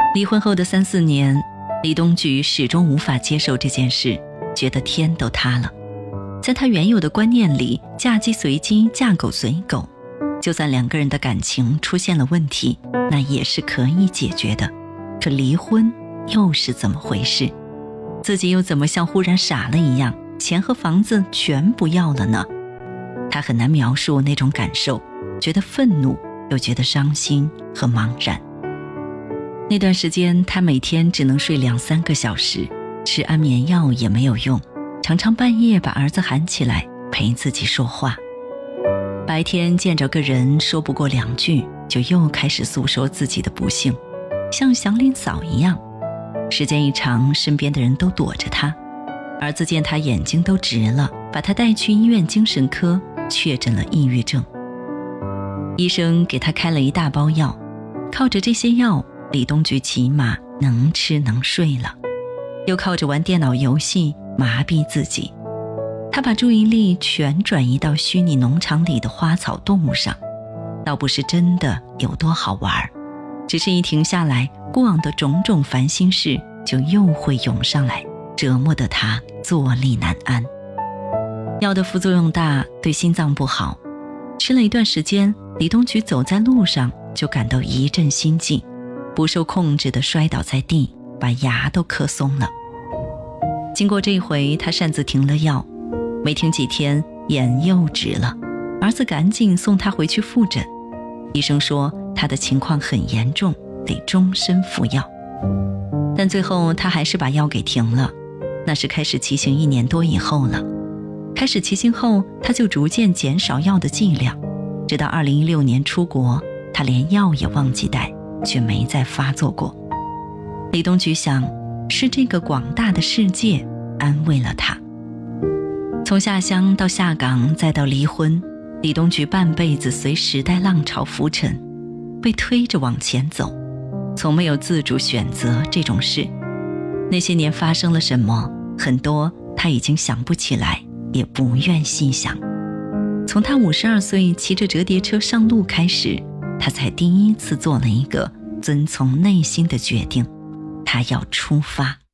离婚后的3、4年，李东菊始终无法接受这件事，觉得天都塌了。在他原有的观念里，嫁鸡随鸡，嫁狗随狗，就算2个人的感情出现了问题，那也是可以解决的。可离婚又是怎么回事？自己又怎么像忽然傻了一样，钱和房子全不要了呢？他很难描述那种感受，觉得愤怒，又觉得伤心和茫然。那段时间，他每天只能睡2、3个小时，吃安眠药也没有用，常常半夜把儿子喊起来陪自己说话。白天见着个人说不过2句，就又开始诉说自己的不幸，像祥林嫂一样。时间一长，身边的人都躲着他。儿子见他眼睛都直了，把他带去医院精神科，确诊了抑郁症。医生给他开了一大包药，靠着这些药，李东菊起码能吃能睡了，又靠着玩电脑游戏麻痹自己。他把注意力全转移到虚拟农场里的花草动物上，倒不是真的有多好玩，只是一停下来，过往的种种烦心事就又会涌上来，折磨得他坐立难安。药的副作用大，对心脏不好。吃了一段时间，李东菊走在路上就感到一阵心悸，不受控制地摔倒在地，把牙都磕松了。经过这回，他擅自停了药，没停几天，眼又直了，儿子赶紧送他回去复诊。医生说他的情况很严重，得终身服药。但最后他还是把药给停了，那是开始骑行1年多以后了。开始骑行后，他就逐渐减少药的剂量，直到2016年出国，他连药也忘记带，却没再发作过。李东菊想，是这个广大的世界安慰了他。从下乡到下岗，再到离婚，李东菊半辈子随时代浪潮浮沉，被推着往前走，从没有自主选择这种事。那些年发生了什么，很多他已经想不起来，也不愿细想。从他52岁骑着折叠车上路开始，他才第一次做了一个遵从内心的决定，他要出发。